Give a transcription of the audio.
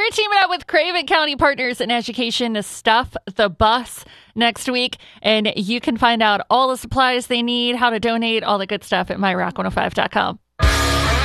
We're teaming up with Craven County Partners in Education to stuff the bus next week. And you can find out all the supplies they need, how to donate, all the good stuff at myrock105.com.